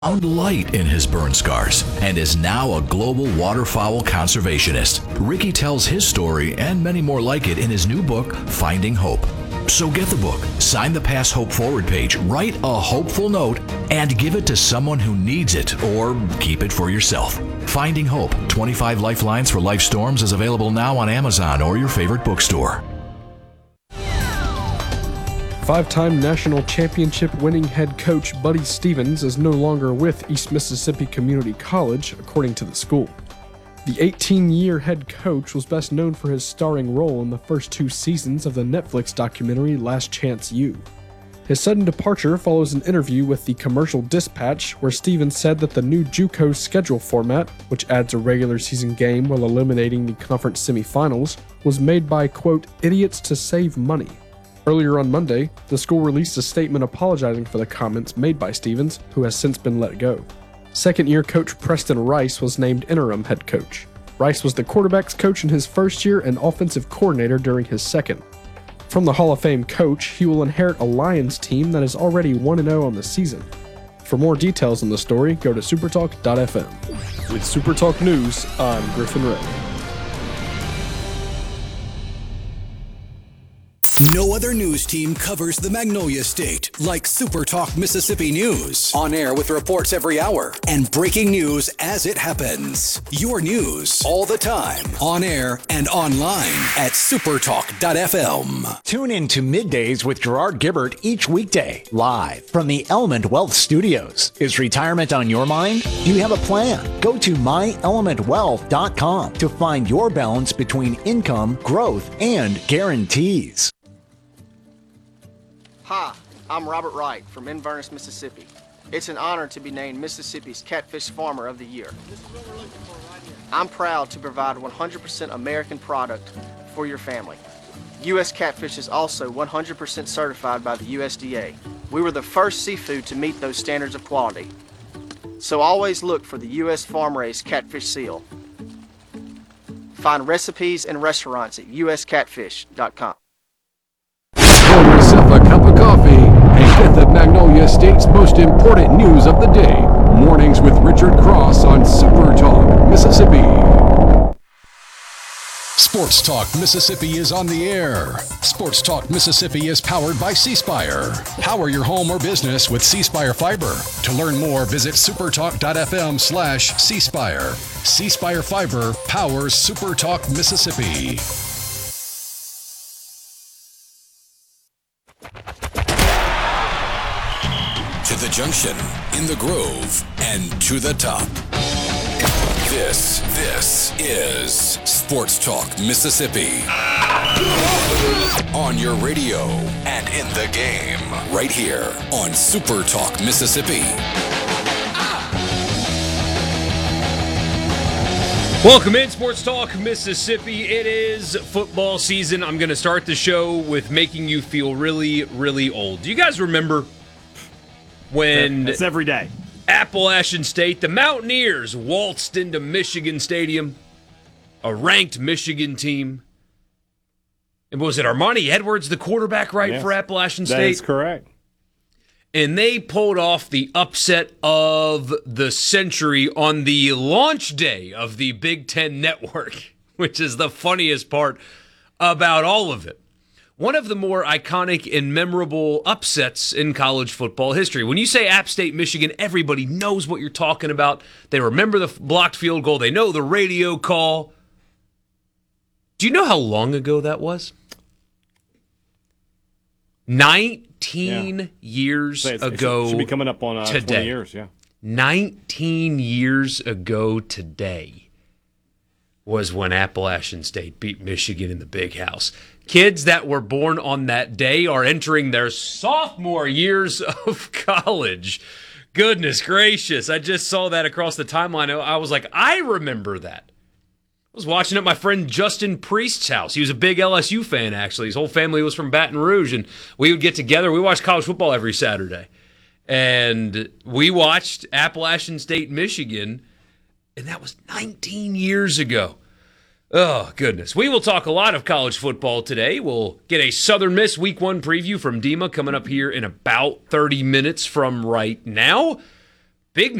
Found light in his burn scars and is now a global waterfowl conservationist. Ricky tells his story and many more like it in his new book, Finding Hope. So get the book, sign the Pass Hope Forward page, write a hopeful note, and give it to someone who needs it, or keep it for yourself. Finding Hope, 25 Lifelines for Life Storms is available now on Amazon or your favorite bookstore. Five-time national championship-winning head coach Buddy Stevens is no longer with East Mississippi Community College, according to the school. The 18-year head coach was best known for his starring role in the first 2 seasons of the Netflix documentary Last Chance U. His sudden departure follows an interview with the Commercial Dispatch where Stevens said that the new JUCO schedule format, which adds a regular season game while eliminating the conference semifinals, was made by, quote, idiots to save money. Earlier on Monday, the school released a statement apologizing for the comments made by Stevens, who has since been let go. Second-year coach Preston Rice was named interim head coach. Rice was the quarterback's coach in his first year and offensive coordinator during his second. From the Hall of Fame coach, he will inherit a Lions team that is already 1-0 on the season. For more details on the story, go to supertalk.fm. With Supertalk News, I'm Griffin Ray. No other news team covers the Magnolia State like SuperTalk Mississippi News. On air with reports every hour and breaking news as it happens. Your news all the time. On air and online at supertalk.fm. Tune in to Middays with Gerard Gibbert each weekday, live from the Element Wealth Studios. Is retirement on your mind? Do you have a plan? Go to myelementwealth.com to find your balance between income, growth, and guarantees. Hi, I'm Robert Wright from Inverness, Mississippi. It's an honor to be named Mississippi's Catfish Farmer of the Year. I'm proud to provide 100% American product for your family. U.S. Catfish is also 100% certified by the USDA. We were the first seafood to meet those standards of quality. So always look for the U.S. farm-raised catfish seal. Find recipes and restaurants at uscatfish.com. Pour yourself a cup of coffee and get the Magnolia State's most important news of the day. Mornings with Richard Cross on Super Talk, Mississippi. Sports Talk Mississippi is on the air. Sports Talk Mississippi is powered by C-Spire. Power your home or business with C-Spire Fiber. To learn more, visit supertalk.fm/C-Spire. C-Spire Fiber powers Super Talk Mississippi. To the junction, in the grove, and to the top. This is Sports Talk Mississippi. On your radio and in the game, right here on Super Talk Mississippi. Welcome in, Sports Talk Mississippi. It is football season. I'm going to start the show with making you feel really, really old. Do you guys remember when it's every day Appalachian State, the Mountaineers, waltzed into Michigan Stadium, a ranked Michigan team? And was it Armani Edwards, the quarterback, right, Yes, for Appalachian State? That is correct. And they pulled off the upset of the century on the launch day of the Big Ten Network, which is the funniest part about all of it. One of the more iconic and memorable upsets in college football history. When you say App State, Michigan, everybody knows what you're talking about. They remember the blocked field goal. They know the radio call. Do you know how long ago that was? 19 years ago. It should be coming up on today. 20 years, yeah. 19 years ago today was when Appalachian State beat Michigan in the Big House. Kids that were born on that day are entering their sophomore years of college. Goodness gracious. I just saw that across the timeline. I was like, I remember that. I was watching at my friend Justin Priest's house. He was a big LSU fan, actually. His whole family was from Baton Rouge, and we would get together. We watched college football every Saturday. And we watched Appalachian State, Michigan, and that was 19 years ago. Oh, goodness. We will talk a lot of college football today. We'll get a Southern Miss Week 1 preview from Dima coming up here in about 30 minutes from right now. Big